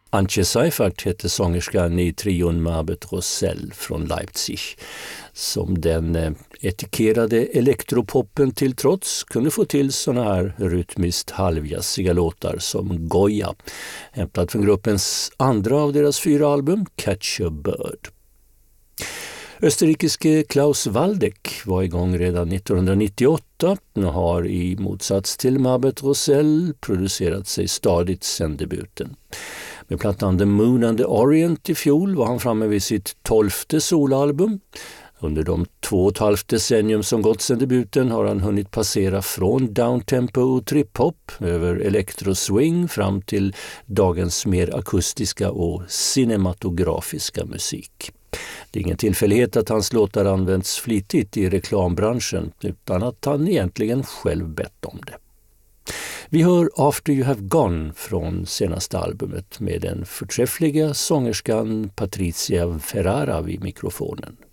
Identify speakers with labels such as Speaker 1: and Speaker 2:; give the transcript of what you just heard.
Speaker 1: Antje Seifert hette sångerskan i trion Mabet Rosell från Leipzig, som den etikerade elektropoppen till trots kunde få till såna här rytmiskt halvjassiga låtar som Goya, hämtad från gruppens andra av deras 4 album, Catch a Bird. Österrikiske Klaus Waldeck var igång redan 1998 och har i motsats till Mabet Rosell producerat sig stadigt sedan debuten. Med plattan The Moon and the Orient i fjol var han framme vid sitt 12:e solalbum. Under de 2,5 decennium som gått sedan debuten har han hunnit passera från downtempo och trip-hop över electro-swing fram till dagens mer akustiska och cinematografiska musik. Det är ingen tillfällighet att hans låtar används flitigt i reklambranschen utan att han egentligen själv bett om det. Vi hör After You Have Gone från senaste albumet med den förträffliga sångerskan Patricia Ferrara vid mikrofonen.